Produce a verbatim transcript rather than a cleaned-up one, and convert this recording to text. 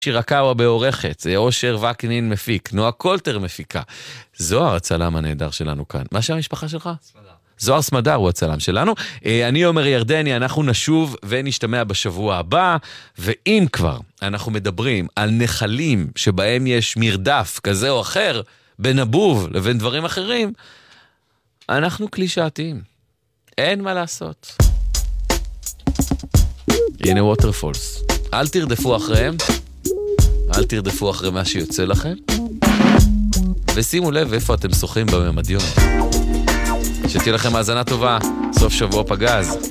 שירקאווה בעורכת, אושר וקנין מפיק, נועה קולטר מפיקה. זוהר הצלם הנהדר שלנו כאן. מה שם המשפחה שלך? סמדר. זוהר סמדר הוא הצלם שלנו. אני עומר ירדני, אנחנו נשוב ונשתמע בשבוע הבא, ואם כבר אנחנו מדברים על נחלים שבהם יש מרדף כזה או אחר, בין הבוב לבין דברים אחרים, אנחנו קלישאתיים. אין מה לעשות. הנה ווטרפולס. אל תרדפו אחריהם, אל תרדפו אחרי מה שיוצא לכם, ושימו לב איפה אתם שוחים בממדיון. שתהיה לכם האזנה טובה, סוף שבוע פגז.